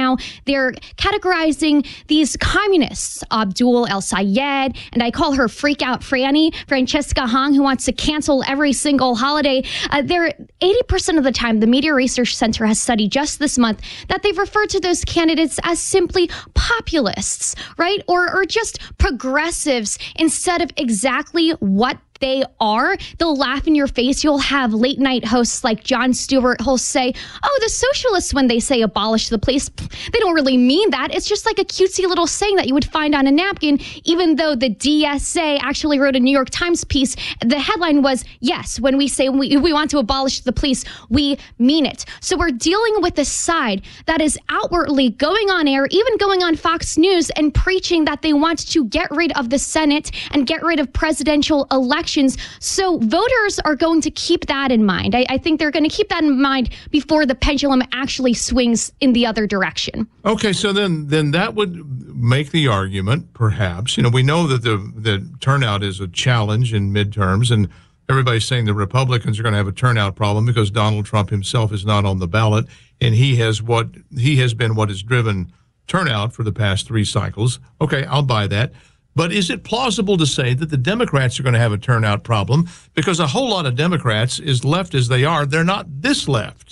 now. They're categorizing these communists, Abdul El-Sayed, and I call her Freak Out Franny, Francesca Hong, who wants to cancel every single holiday. They're 80% of the time, the Media Research Center has studied just this month that they've referred to those candidates as simply populists, right? Or just progressives instead of exactly what they are. They'll laugh in your face. You'll have late night hosts like Jon Stewart who'll say, oh, the socialists, when they say abolish the police, they don't really mean that. It's just like a cutesy little saying that you would find on a napkin, even though the DSA actually wrote a New York Times piece. The headline was, yes, when we say we want to abolish the police, we mean it. So we're dealing with a side that is outwardly going on air, even going on Fox News and preaching that they want to get rid of the Senate and get rid of presidential elections. So voters are going to keep that in mind. I think they're going to keep that in mind before the pendulum actually swings in the other direction. Okay, so then that would make the argument, perhaps. We know that the turnout is a challenge in midterms, and everybody's saying the Republicans are going to have a turnout problem because Donald Trump himself is not on the ballot, and he has been what has driven turnout for the past 3 cycles. Okay, I'll buy that. But is it plausible to say that the Democrats are going to have a turnout problem? Because a whole lot of Democrats, as left as they are, they're not this left.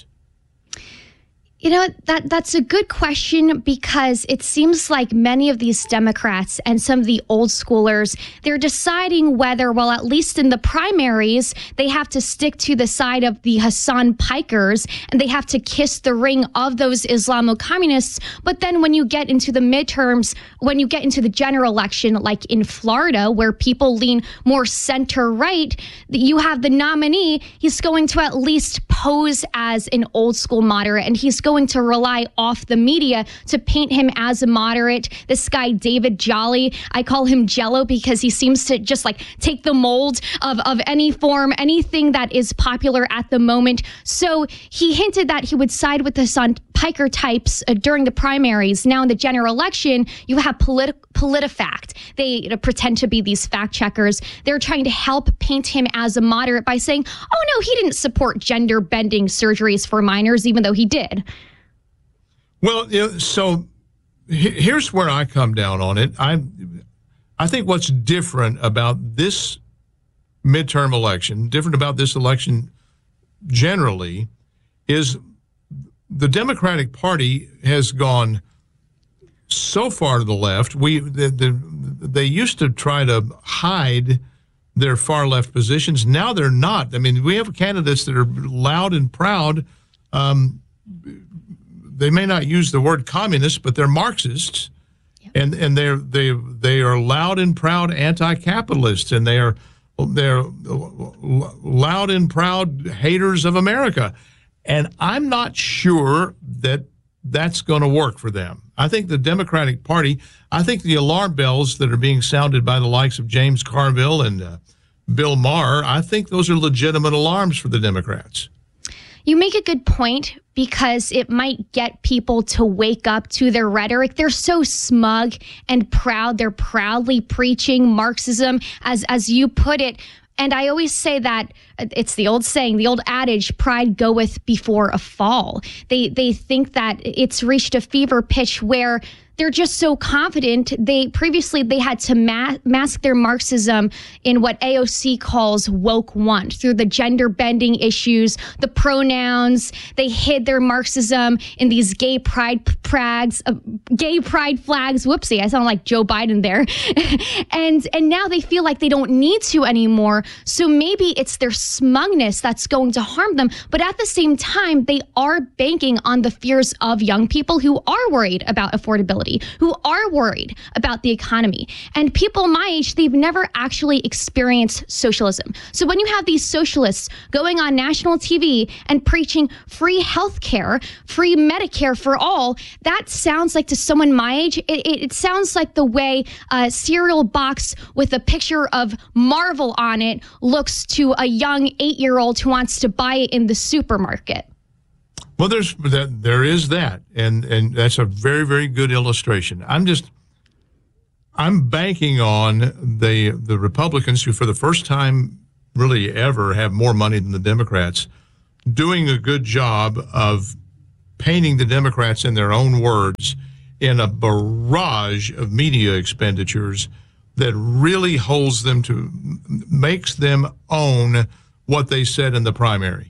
That's a good question, because it seems like many of these Democrats and some of the old schoolers, they're deciding whether, well, at least in the primaries, they have to stick to the side of the Hassan Pikers and they have to kiss the ring of those Islamo-communists. But then when you get into the midterms, when you get into the general election, like in Florida, where people lean more center-right, you have the nominee, he's going to at least pose as an old school moderate, and he's going to rely off the media to paint him as a moderate. This guy, David Jolly, I call him Jello because he seems to just like take the mold of any form, anything that is popular at the moment. So he hinted that he would side with the Hassan Piker types during the primaries. Now in the general election, you have PolitiFact. They pretend to be these fact checkers. They're trying to help paint him as a moderate by saying, oh no, he didn't support gender bending surgeries for minors, even though he did. Well, so here's where I come down on it. I think what's different about this midterm election, different about this election generally, is the Democratic Party has gone so far to the left. They used to try to hide their far left positions. Now they're not. I mean, we have candidates that are loud and proud. They may not use the word communist, but they're Marxists, yep. and they are loud and proud anti-capitalists, and they're loud and proud haters of America. And I'm not sure that that's going to work for them. I think the Democratic Party, I think the alarm bells that are being sounded by the likes of James Carville and Bill Maher, I think those are legitimate alarms for the Democrats. You make a good point, because it might get people to wake up to their rhetoric. They're so smug and proud. They're proudly preaching Marxism, as you put it. And I always say that it's the old saying, the old adage, pride goeth before a fall. They think that it's reached a fever pitch where they're just so confident. Previously they had to mask their Marxism in what AOC calls woke want, through the gender bending issues, the pronouns. They hid their Marxism in these gay pride flags. Whoopsie, I sound like Joe Biden there. and now they feel like they don't need to anymore. So maybe it's their smugness that's going to harm them. But at the same time, they are banking on the fears of young people who are worried about affordability, who are worried about the economy. And people my age, they've never actually experienced socialism. So when you have these socialists going on national TV and preaching free health care, free Medicare for all, that sounds like, to someone my age, it sounds like the way a cereal box with a picture of Marvel on it looks to a young 8-year-old who wants to buy it in the supermarket. Well, there is that, and that's a very, very good illustration. I'm banking on the Republicans, who for the first time really ever have more money than the Democrats, doing a good job of painting the Democrats in their own words in a barrage of media expenditures that really holds them to, makes them own what they said in the primary.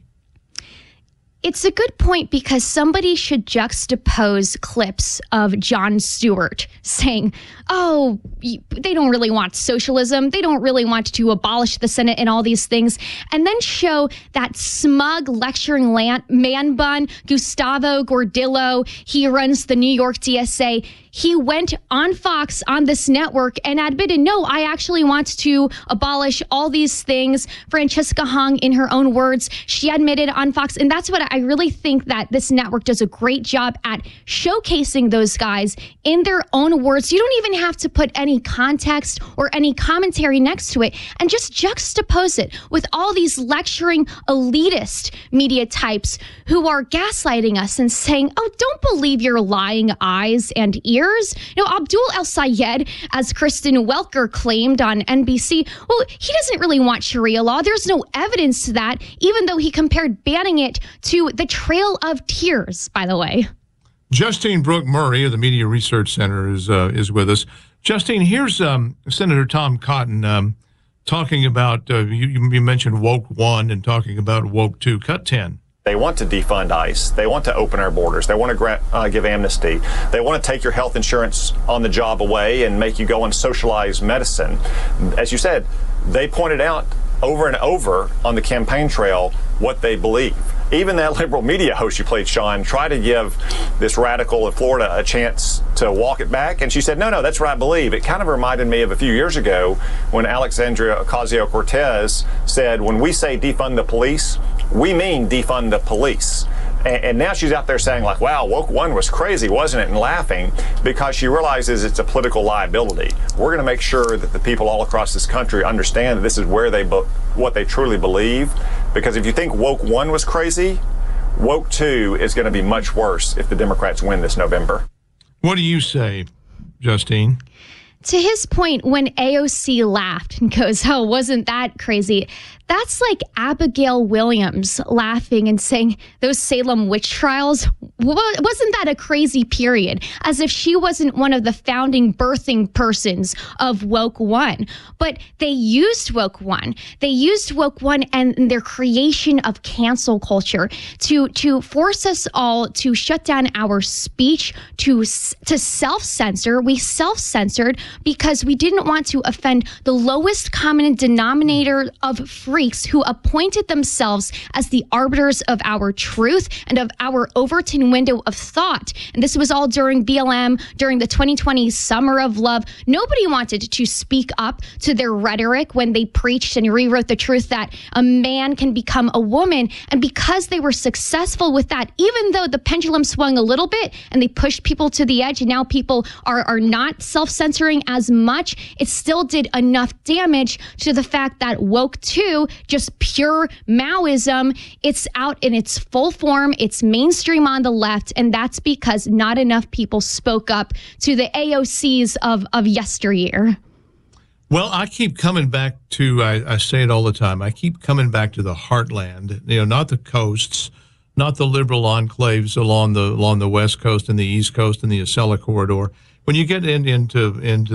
It's a good point because somebody should juxtapose clips of Jon Stewart saying, oh, they don't really want socialism. They don't really want to abolish the Senate and all these things. And then show that smug lecturing man bun, Gustavo Gordillo. He runs the New York DSA. He went on Fox on this network and admitted, no, I actually want to abolish all these things. Francesca Hong, in her own words, she admitted on Fox. And that's what I really think that this network does a great job at, showcasing those guys in their own words. You don't even have to put any context or any commentary next to it, and just juxtapose it with all these lecturing elitist media types who are gaslighting us and saying, oh, don't believe your lying eyes and ears. You know, Abdul El-Sayed, as Kristen Welker claimed on NBC, well, he doesn't really want Sharia law. There's no evidence to that, even though he compared banning it to the Trail of Tears, by the way. Justine Brooke Murray of the Media Research Center is with us. Justine, here's Senator Tom Cotton talking about, you mentioned Woke 1 and talking about Woke 2. Cut 10. They want to defund ICE. They want to open our borders. They want to give amnesty. They want to take your health insurance on the job away and make you go on socialized medicine. As you said, they pointed out over and over on the campaign trail what they believe. Even that liberal media host you played, Sean, tried to give this radical in Florida a chance to walk it back. And she said, no, that's what I believe. It kind of reminded me of a few years ago when Alexandria Ocasio-Cortez said, when we say defund the police, we mean defund the police. And now she's out there saying, like, wow, Woke 1 was crazy, wasn't it? And laughing because she realizes it's a political liability. We're going to make sure that the people all across this country understand that this is where what they truly believe. Because if you think Woke 1 was crazy, Woke 2 is going to be much worse if the Democrats win this November. What do you say, Justine? To his point, when AOC laughed and goes, oh, wasn't that crazy? That's like Abigail Williams laughing and saying those Salem witch trials, wasn't that a crazy period? As if she wasn't one of the founding birthing persons of Woke 1. But they used Woke 1. They used Woke 1 and their creation of cancel culture to force us all to shut down our speech, to self-censor. We self-censored because we didn't want to offend the lowest common denominator of freaks who appointed themselves as the arbiters of our truth and of our Overton window of thought. And this was all during BLM, during the 2020 Summer of Love. Nobody wanted to speak up to their rhetoric when they preached and rewrote the truth that a man can become a woman. And because they were successful with that, even though the pendulum swung a little bit and they pushed people to the edge and now people are not self-censoring as much, it still did enough damage to the fact that Woke 2, just pure Maoism, it's out in its full form, it's mainstream on the left, and that's because not enough people spoke up to the AOCs of yesteryear. Well, I keep coming back to, I say it all the time, I keep coming back to the heartland, not the coasts, not the liberal enclaves along the West Coast and the East Coast and the Acela Corridor. When you get into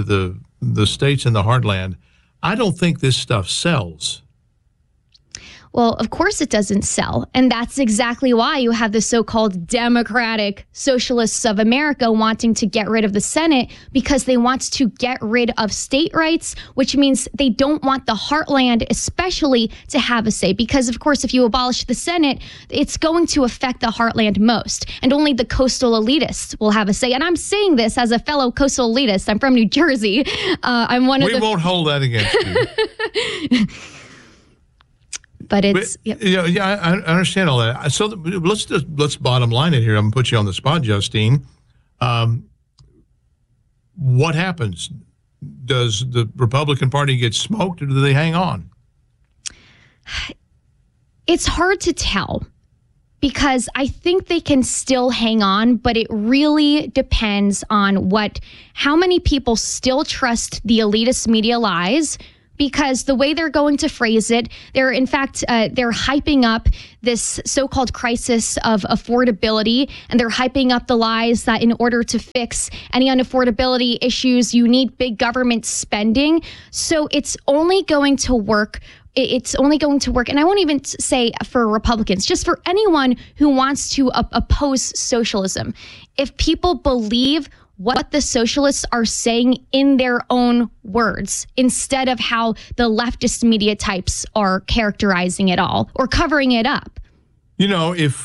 the states in the heartland, I don't think this stuff sells. Well, of course it doesn't sell. And that's exactly why you have the so-called Democratic Socialists of America wanting to get rid of the Senate, because they want to get rid of state rights, which means they don't want the heartland especially to have a say. Because, of course, if you abolish the Senate, it's going to affect the heartland most. And only the coastal elitists will have a say. And I'm saying this as a fellow coastal elitist. I'm from New Jersey. I'm one of the... We won't hold that against you. But it's I understand all that. So let's bottom line it here. I'm gonna put you on the spot, Justine. What happens? Does the Republican Party get smoked, or do they hang on? It's hard to tell, because I think they can still hang on, but it really depends on how many people still trust the elitist media lies, because the way they're going to phrase it, they're hyping up this so-called crisis of affordability, and they're hyping up the lies that in order to fix any unaffordability issues, you need big government spending. So it's only going to work. It's only going to work. And I won't even say for Republicans, just for anyone who wants to oppose socialism. If people believe what the socialists are saying in their own words, instead of how the leftist media types are characterizing it all or covering it up. You know, if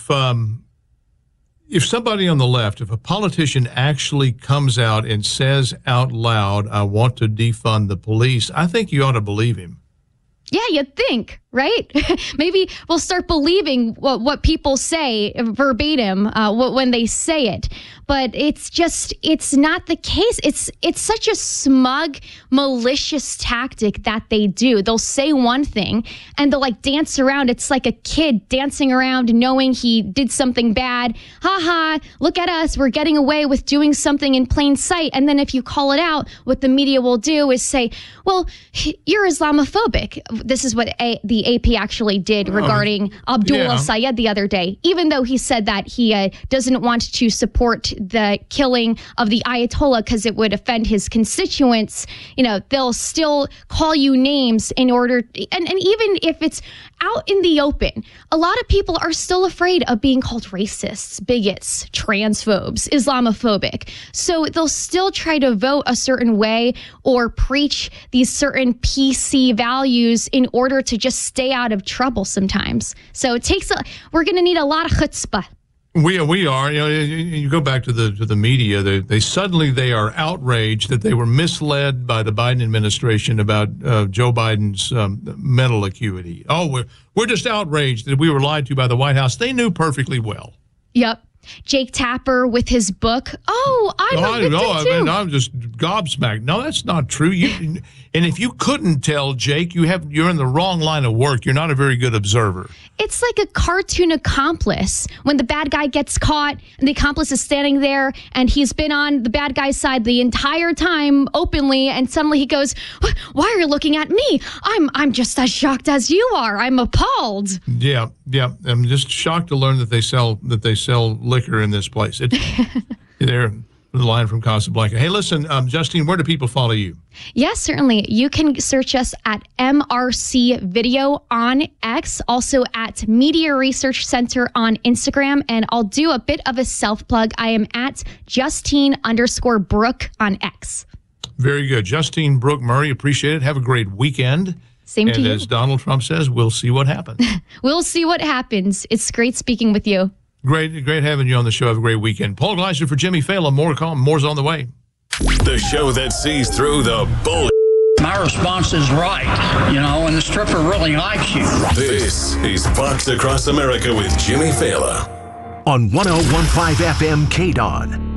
somebody on the left, if a politician actually comes out and says out loud, I want to defund the police, I think you ought to believe him. Yeah, you'd think, right? Maybe we'll start believing what people say verbatim when they say it. But it's not the case. It's such a smug, malicious tactic that they do. They'll say one thing and they'll like dance around. It's like a kid dancing around knowing he did something bad. Ha ha, look at us. We're getting away with doing something in plain sight. And then if you call it out, what the media will do is say, well, you're Islamophobic. This is what the AP actually did regarding Abdullah Sayed the other day. Even though he said that he doesn't want to support the killing of the Ayatollah because it would offend his constituents, you know, they'll still call you names in order, and even if it's out in the open, a lot of people are still afraid of being called racists, bigots, transphobes, Islamophobic. So they'll still try to vote a certain way or preach these certain PC values in order to just stay out of trouble sometimes. So we're going to need a lot of chutzpah. We are. You know, you go back to the media. They are outraged that they were misled by the Biden administration about Joe Biden's mental acuity. Oh, we're just outraged that we were lied to by the White House. They knew perfectly well. Yep. Jake Tapper with his book. Oh, I'm just gobsmacked. No, that's not true. And if you couldn't tell, Jake, you're in the wrong line of work. You're not a very good observer. It's like a cartoon accomplice. When the bad guy gets caught and the accomplice is standing there and he's been on the bad guy's side the entire time openly, and suddenly he goes, "Why are you looking at me? I'm just as shocked as you are. I'm appalled." Yeah. I'm just shocked to learn that they sell liquor in this place. They're the line from Casablanca. Hey, listen, Justine, where do people follow you? Yes, certainly. You can search us at MRC Video on X, also at Media Research Center on Instagram, and I'll do a bit of a self-plug. I am at Justine_Brooke on X. Very good. Justine Brooke Murray, appreciate it. Have a great weekend. Same to you. And as Donald Trump says, we'll see what happens. We'll see what happens. It's great speaking with you. Great having you on the show. Have a great weekend. Paul Gleiser for Jimmy Fallon. More's on the way. The show that sees through the bull. My response is right, and the stripper really likes you. This is Fox Across America with Jimmy Fallon. On 101.5 FM KDON.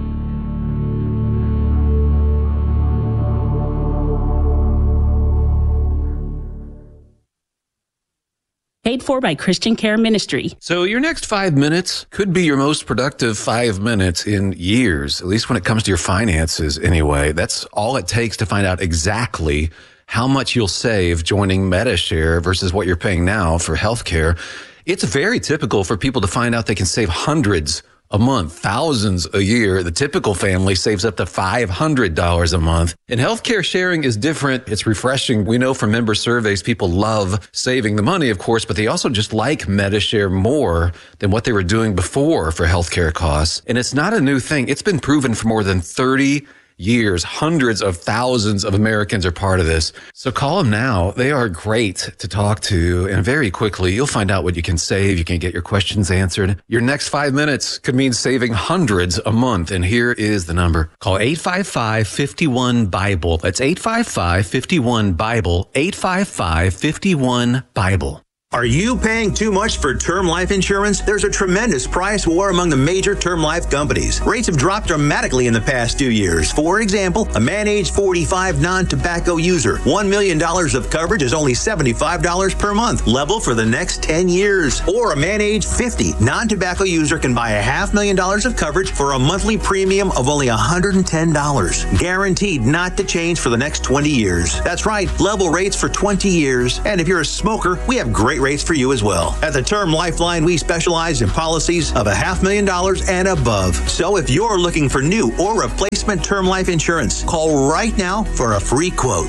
Paid for by Christian Care Ministry. So your next 5 minutes could be your most productive 5 minutes in years, at least when it comes to your finances anyway. That's all it takes to find out exactly how much you'll save joining Medi-Share versus what you're paying now for healthcare. It's very typical for people to find out they can save hundreds a month, thousands a year. The typical family saves up to $500 a month. And healthcare sharing is different. It's refreshing. We know from member surveys, people love saving the money, of course, but they also just like Medi-Share more than what they were doing before for healthcare costs. And it's not a new thing. It's been proven for more than 30 years. Hundreds of thousands of Americans are part of this. So call them now. They are great to talk to. And very quickly, you'll find out what you can save. You can get your questions answered. Your next 5 minutes could mean saving hundreds a month. And here is the number. Call 855-51-BIBLE. That's 855-51-BIBLE. 855-51-BIBLE. Are you paying too much for term life insurance? There's a tremendous price war among the major term life companies. Rates have dropped dramatically in the past 2 years. For example, a man age 45 non-tobacco user, $1 million of coverage is only $75 per month, level for the next 10 years. Or a man age 50 non-tobacco user can buy $500,000 of coverage for a monthly premium of only $110. Guaranteed not to change for the next 20 years. That's right, level rates for 20 years. And if you're a smoker, we have great rates for you as well. At the Term Lifeline, we specialize in policies of $500,000 and above. So if you're looking for new or replacement term life insurance, call right now for a free quote.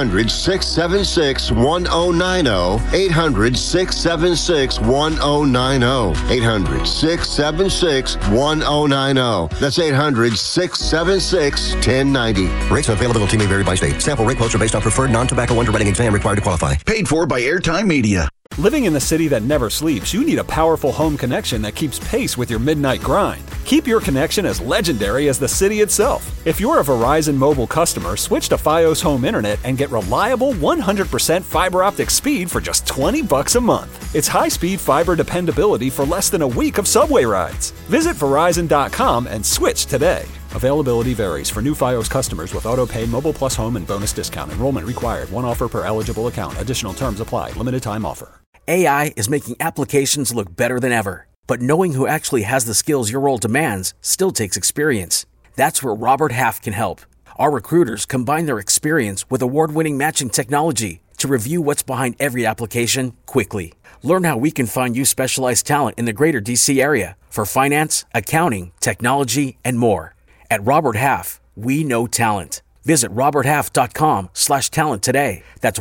800-676-1090. 800-676-1090. 800-676-1090. That's 800-676-1090. Rates and availability may vary by state. Sample rate quotes are based on preferred non-tobacco underwriting exam required to qualify. Paid for by Airtime Media. Living in the city that never sleeps, you need a powerful home connection that keeps pace with your midnight grind. Keep your connection as legendary as the city itself. If you're a Verizon mobile customer, switch to Fios Home Internet and get reliable 100% fiber optic speed for just $20 a month. It's high-speed fiber dependability for less than a week of subway rides. Visit Verizon.com and switch today. Availability varies for new Fios customers with auto-pay, Mobile Plus Home, and bonus discount. Enrollment required. One offer per eligible account. Additional terms apply. Limited time offer. AI is making applications look better than ever. But knowing who actually has the skills your role demands still takes experience. That's where Robert Half can help. Our recruiters combine their experience with award-winning matching technology to review what's behind every application quickly. Learn how we can find you specialized talent in the greater DC area for finance, accounting, technology, and more. At Robert Half, we know talent. Visit roberthalf.com/talent today. That's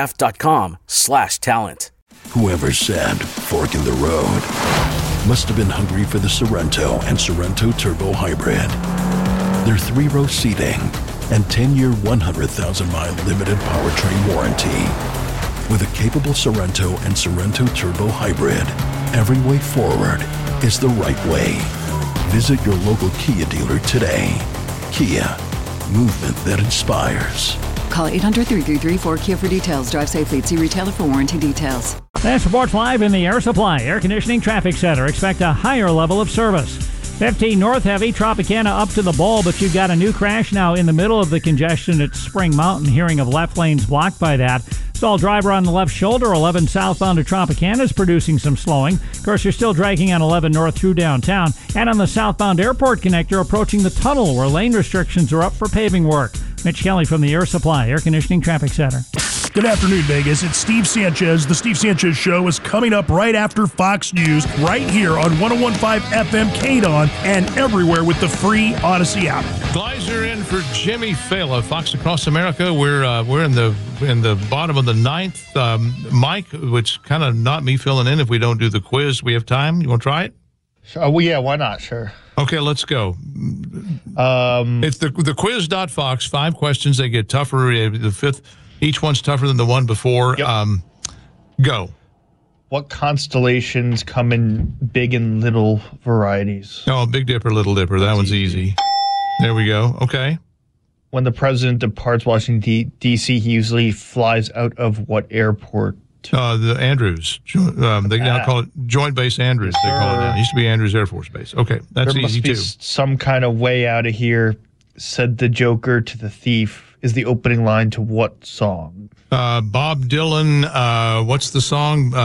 roberthalf.com/talent. Whoever said fork in the road must have been hungry for the Sorrento and Sorrento Turbo Hybrid. Their 3-row seating and 10-year, 100,000-mile limited powertrain warranty. With a capable Sorrento and Sorrento Turbo Hybrid, every way forward is the right way. Visit your local Kia dealer today. Kia, movement that inspires. Call 800-333-4KIA for details. Drive safely. See retailer for warranty details. That's Sports Live in the Air Supply Air Conditioning Traffic Center. Expect a higher level of service. 15 north heavy, Tropicana up to the bowl, but you've got a new crash now in the middle of the congestion at Spring Mountain. Hearing of left lanes blocked by that. Stalled driver on the left shoulder. 11 southbound to Tropicana is producing some slowing. Of course, you're still dragging on 11 north through downtown. And on the southbound airport connector approaching the tunnel where lane restrictions are up for paving work. Mitch Kelly from the Air Supply Air Conditioning Traffic Center. Good afternoon, Vegas. It's Steve Sanchez. The Steve Sanchez Show is coming up right after Fox News, right here on 101.5 FM KDON and everywhere with the free Odyssey app. Gleiser in for Jimmy Fela, Fox Across America. We're in the bottom of the ninth. Mike, which kind of not me filling in if we don't do the quiz. We have time. You want to try it? Well, yeah, why not? Sure. Okay, let's go. It's the quiz.fox. 5 questions. They get tougher. The fifth. Each one's tougher than the one before. Yep. Go. What constellations come in big and little varieties? Oh, Big Dipper, Little Dipper. That one's easy. There we go. Okay. When the president departs Washington, D.C., he usually flies out of what airport? The Andrews. They now call it Joint Base Andrews. They call it now. It used to be Andrews Air Force Base. Okay, that's easy too. There must be some kind of way out of here, said the Joker to the thief, is the opening line to what song? Bob Dylan. What's the song?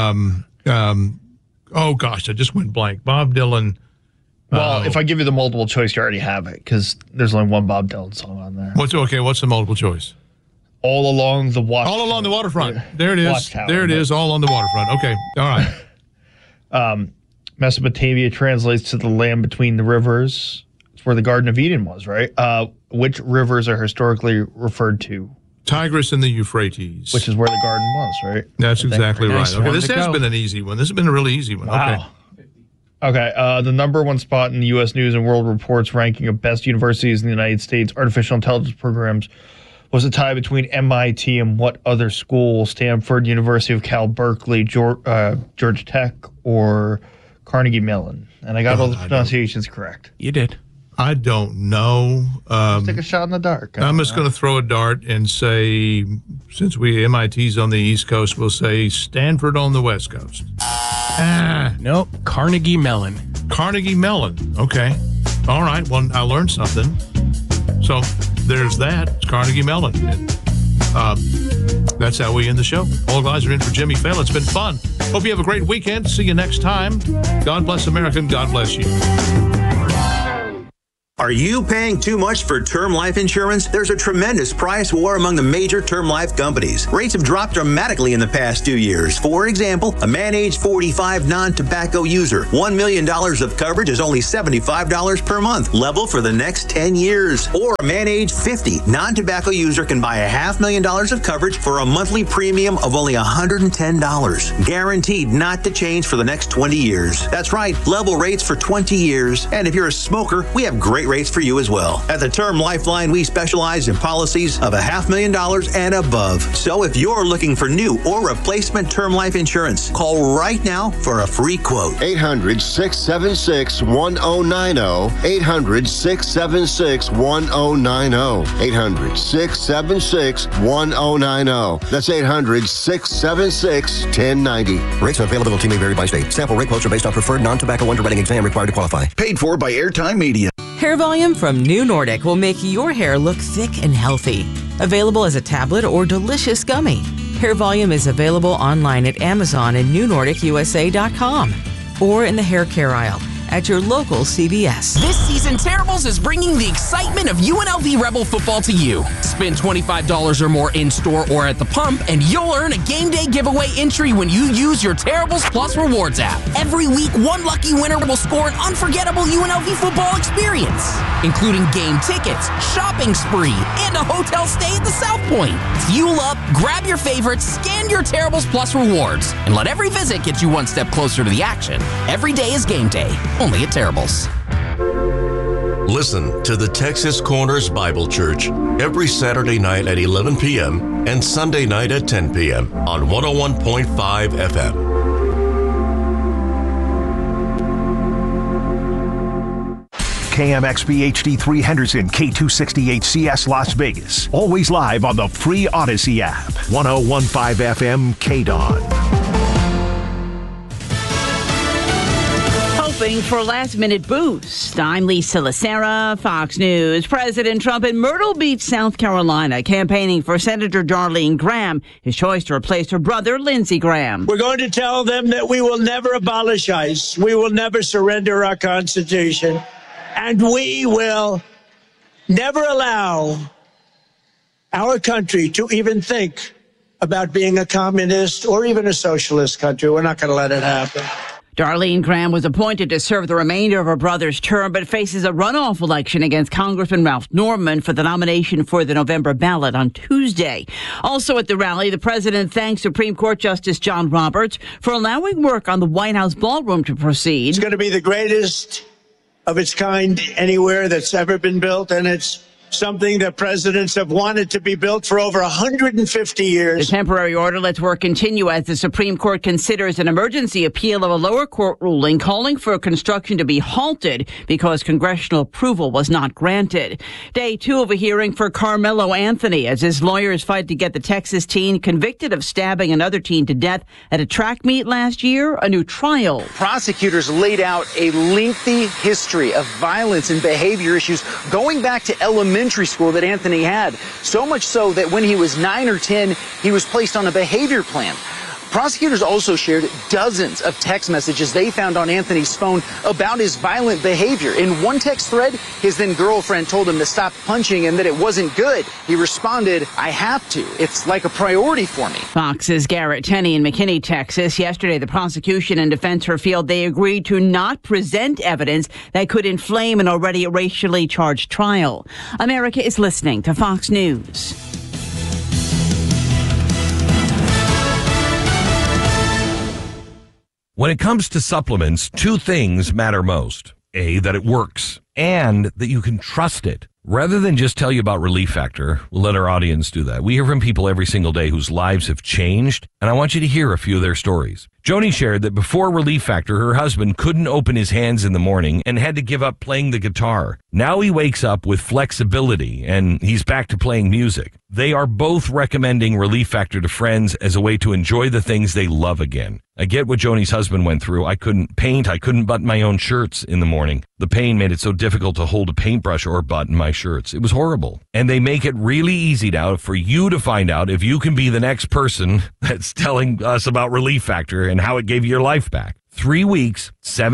Oh, gosh, I just went blank. Bob Dylan. Well, if I give you the multiple choice, you already have it because there's only one Bob Dylan song on there. What's the multiple choice? All Along the Waterfront. All Along the Waterfront. There it is. There it is. All on the waterfront. Okay. All right. Mesopotamia translates to the land between the rivers. It's where the Garden of Eden was, right? Which rivers are historically referred to? Tigris and the Euphrates. Which is where the garden was, right? That's exactly right. Okay, this has been an easy one. This has been a really easy one. Wow. Okay. The number one spot in the U.S. News and World Report's ranking of best universities in the United States artificial intelligence programs was a tie between MIT and what other school? Stanford, University of Cal, Berkeley, Georgia Tech, or Carnegie Mellon? And I got all the pronunciations correct. You did. I don't know. Let's take a shot in the dark. I'm just going to throw a dart and say, since MIT's on the East Coast, we'll say Stanford on the West Coast. Nope. Carnegie Mellon. Carnegie Mellon. Okay. All right. Well, I learned something. So there's that. It's Carnegie Mellon. That's how we end the show. All guys are in for Jimmy Fail. It's been fun. Hope you have a great weekend. See you next time. God bless America and God bless you. Are you paying too much for term life insurance? There's a tremendous price war among the major term life companies. Rates have dropped dramatically in the past 2 years. For example, a man age 45 non-tobacco user, $1 million of coverage is only $75 per month, level for the next 10 years. Or a man age 50 non-tobacco user can buy $500,000 of coverage for a monthly premium of only $110, guaranteed not to change for the next 20 years. That's right, level rates for 20 years. And if you're a smoker, we have great rates for you as well. At the Term Lifeline, we specialize in policies of $500,000 and above. So if you're looking for new or replacement term life insurance, call right now for a free quote. 800-676-1090. 800-676-1090. 800-676-1090. That's 800-676-1090. Rates and availability may vary by state. Sample rate quotes are based on preferred non-tobacco underwriting exam required to qualify. Paid for by Airtime Media. Hair Volume from New Nordic will make your hair look thick and healthy. Available as a tablet or delicious gummy. Hair Volume is available online at Amazon and newnordicusa.com or in the hair care aisle at your local CVS. This season, Terribles is bringing the excitement of UNLV Rebel football to you. Spend $25 or more in-store or at the pump, and you'll earn a game day giveaway entry when you use your Terribles Plus Rewards app. Every week, one lucky winner will score an unforgettable UNLV football experience, including game tickets, shopping spree, and a hotel stay at the South Point. Fuel up, grab your favorites, scan your Terribles Plus Rewards, and let every visit get you one step closer to the action. Every day is game day. Only at Terribles. Listen to the Texas Corners Bible Church every Saturday night at 11 p.m. and Sunday night at 10 p.m. on 101.5 FM. KMXB HD3 Henderson, K268CS Las Vegas. Always live on the free Odyssey app. 101.5 FM KDON. For a last-minute boost. I'm Lisa Lacera, Fox News. President Trump in Myrtle Beach, South Carolina, campaigning for Senator Darlene Graham, his choice to replace her brother, Lindsey Graham. We're going to tell them that we will never abolish ICE. We will never surrender our Constitution. And we will never allow our country to even think about being a communist or even a socialist country. We're not going to let it happen. Darlene Graham was appointed to serve the remainder of her brother's term, but faces a runoff election against Congressman Ralph Norman for the nomination for the November ballot on Tuesday. Also at the rally, the president thanked Supreme Court Justice John Roberts for allowing work on the White House ballroom to proceed. It's going to be the greatest of its kind anywhere that's ever been built, and it's something that presidents have wanted to be built for over 150 years. The temporary order lets work continue as the Supreme Court considers an emergency appeal of a lower court ruling calling for construction to be halted because congressional approval was not granted. Day 2 of a hearing for Carmelo Anthony as his lawyers fight to get the Texas teen convicted of stabbing another teen to death at a track meet last year a new trial. Prosecutors laid out a lengthy history of violence and behavior issues going back to elementary school that Anthony had, so much so that when he was 9 or 10, he was placed on a behavior plan. Prosecutors also shared dozens of text messages they found on Anthony's phone about his violent behavior. In one text thread, his then girlfriend told him to stop punching and that it wasn't good. He responded, "I have to. It's like a priority for me." Fox's Garrett Tenney in McKinney, Texas. Yesterday, the prosecution and defense revealed they agreed to not present evidence that could inflame an already racially charged trial. America is listening to Fox News. When it comes to supplements, two things matter most. A, that it works, and that you can trust it. Rather than just tell you about Relief Factor, we'll let our audience do that. We hear from people every single day whose lives have changed, and I want you to hear a few of their stories. Joni shared that before Relief Factor, her husband couldn't open his hands in the morning and had to give up playing the guitar. Now he wakes up with flexibility and he's back to playing music. They are both recommending Relief Factor to friends as a way to enjoy the things they love again. I get what Joni's husband went through. I couldn't paint. I couldn't button my own shirts in the morning. The pain made it so difficult to hold a paintbrush or button my shirts. It was horrible. And they make it really easy now for you to find out if you can be the next person that's telling us about Relief Factor and how it gave you your life back. 3 weeks,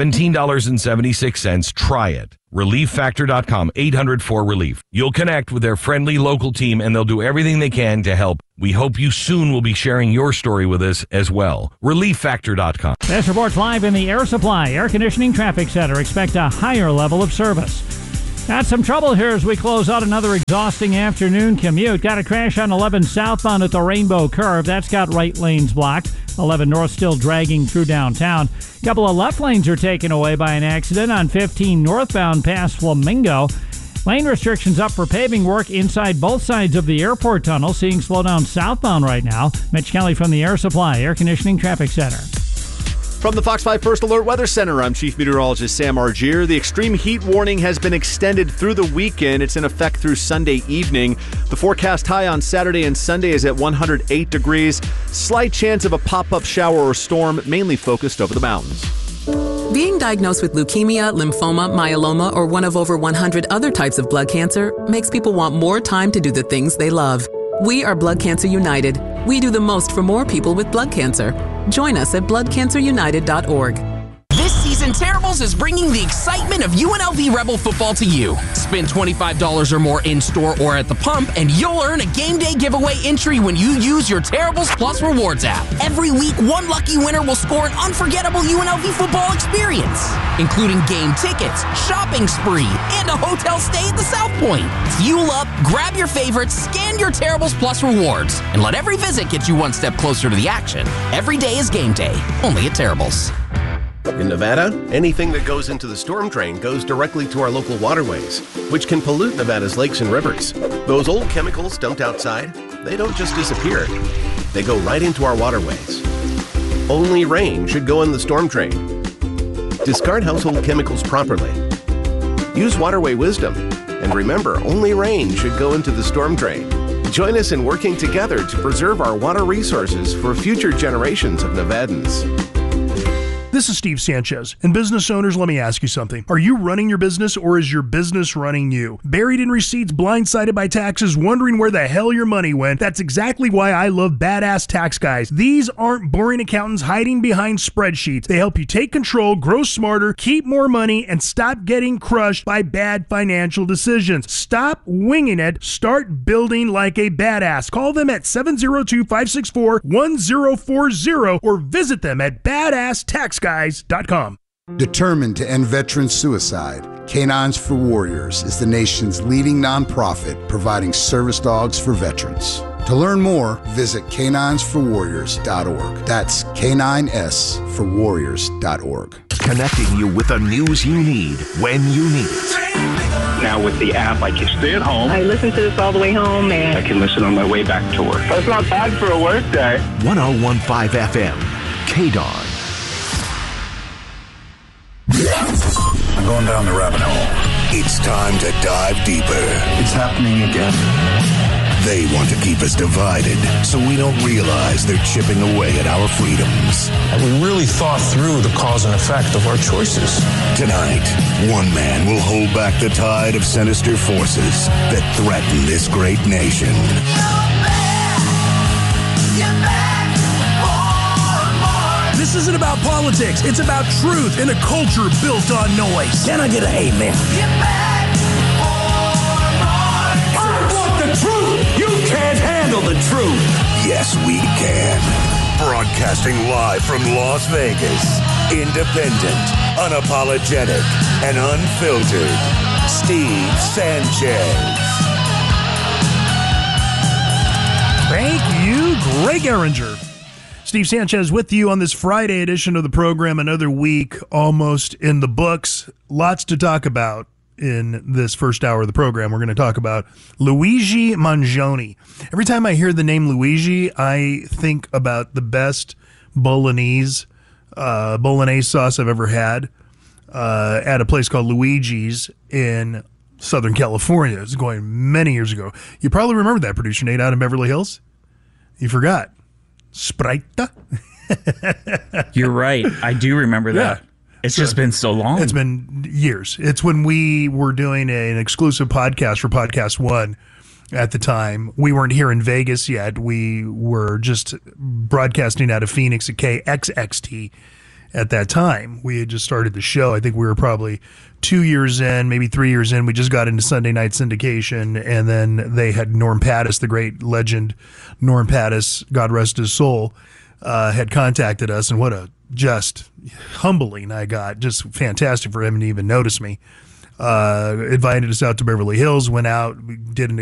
$17.76. Try it. ReliefFactor.com, 800-4RELIEF. You'll connect with their friendly local team and they'll do everything they can to help. We hope you soon will be sharing your story with us as well. ReliefFactor.com. This report's live in the Air Supply Air Conditioning Traffic Center. Expect a higher level of service. Got some trouble here as we close out another exhausting afternoon commute. Got a crash on 11 southbound at the Rainbow Curve. That's got right lanes blocked. 11 north still dragging through downtown. A couple of left lanes are taken away by an accident on 15 northbound past Flamingo. Lane restrictions up for paving work inside both sides of the airport tunnel. Seeing slowdown southbound right now. Mitch Kelly from the Air Supply Air Conditioning Traffic Center. From the Fox 5 First Alert Weather Center, I'm Chief Meteorologist Sam Argier. The extreme heat warning has been extended through the weekend. It's in effect through Sunday evening. The forecast high on Saturday and Sunday is at 108 degrees. Slight chance of a pop-up shower or storm, mainly focused over the mountains. Being diagnosed with leukemia, lymphoma, myeloma, or one of over 100 other types of blood cancer makes people want more time to do the things they love. We are Blood Cancer United. We do the most for more people with blood cancer. Join us at bloodcancerunited.org. This season, Terribles is bringing the excitement of UNLV Rebel football to you. Spend $25 or more in-store or at the pump, and you'll earn a game day giveaway entry when you use your Terribles Plus Rewards app. Every week, one lucky winner will score an unforgettable UNLV football experience, including game tickets, shopping spree, and a hotel stay at the South Point. Fuel up, grab your favorites, scan your Terribles Plus Rewards, and let every visit get you one step closer to the action. Every day is game day, only at Terribles. In Nevada, anything that goes into the storm drain goes directly to our local waterways, which can pollute Nevada's lakes and rivers. Those old chemicals dumped outside, they don't just disappear. They go right into our waterways. Only rain should go in the storm drain. Discard household chemicals properly. Use waterway wisdom. And remember, only rain should go into the storm drain. Join us in working together to preserve our water resources for future generations of Nevadans. This is Steve Sanchez. And business owners, let me ask you something. Are you running your business or is your business running you? Buried in receipts, blindsided by taxes, wondering where the hell your money went? That's exactly why I love Badass Tax Guys. These aren't boring accountants hiding behind spreadsheets. They help you take control, grow smarter, keep more money, and stop getting crushed by bad financial decisions. Stop winging it. Start building like a badass. Call them at 702-564-1040 or visit them at BadassTaxGuys.com. Determined to end veteran suicide, Canines for Warriors is the nation's leading nonprofit providing service dogs for veterans. To learn more, visit caninesforwarriors.org. That's caninesforwarriors.org. Connecting you with the news you need when you need it. Now with the app, I can stay at home. I listen to this all the way home, and I can listen on my way back to work. That's not bad for a work day. 101.5 FM, KDON. I'm going down the rabbit hole. It's time to dive deeper. It's happening again. They want to keep us divided so we don't realize they're chipping away at our freedoms. And we really thought through the cause and effect of our choices. Tonight, one man will hold back the tide of sinister forces that threaten this great nation. This isn't about politics. It's about truth in a culture built on noise. Can I get an amen? I want the truth. You can't handle the truth. Yes, we can. Broadcasting live from Las Vegas. Independent, unapologetic, and unfiltered. Steve Sanchez. Thank you, Greg Ehringer. Steve Sanchez with you on this Friday edition of the program. Another week almost in the books. Lots to talk about in this first hour of the program. We're going to talk about Luigi Mangione. Every time I hear the name Luigi, I think about the best Bolognese bolognese sauce I've ever had at a place called Luigi's in Southern California. It was going many years ago. You probably remember that, producer Nate, out in Beverly Hills. You forgot. Sprite. You're right. I do remember that. Yeah. It's just been so long. It's been years. It's when we were doing an exclusive podcast for Podcast One at the time. We weren't here in Vegas yet. We were just broadcasting out of Phoenix at KXXT at that time. We had just started the show. I think we were probably 2 years in, maybe 3 years in. We just got into Sunday night syndication, and then they had Norm Pattis, the great legend Norm Pattis, God rest his soul, had contacted us, and what a just humbling I got. Just fantastic for him to even notice me. Invited us out to Beverly Hills, went out, we did an